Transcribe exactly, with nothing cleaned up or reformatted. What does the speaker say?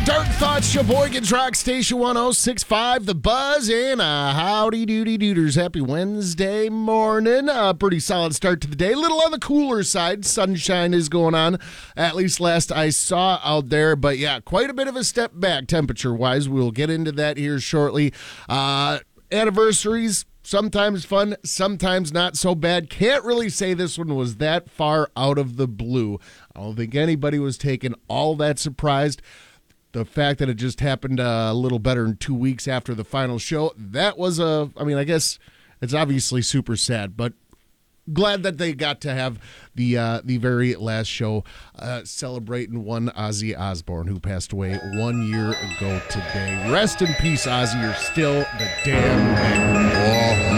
Dark Thoughts, Sheboygan's Rock Station one oh six point five, The Buzz, and uh, howdy doody dooders. Happy Wednesday morning. A pretty solid start to the day. A little on the cooler side. Sunshine is going on, at least last I saw out there. But yeah, quite a bit of a step back temperature-wise. We'll get into that here shortly. Uh, anniversaries, sometimes fun, sometimes not so bad. Can't really say this one was that far out of the blue. I don't think anybody was taken all that surprised. The fact that it just happened uh, a little better than two weeks after the final show, that was a, I mean, I guess it's obviously super sad, but glad that they got to have the uh, the very last show uh, celebrating one Ozzy Osbourne, who passed away one year ago today. Rest in peace, Ozzy. You're still the damn man.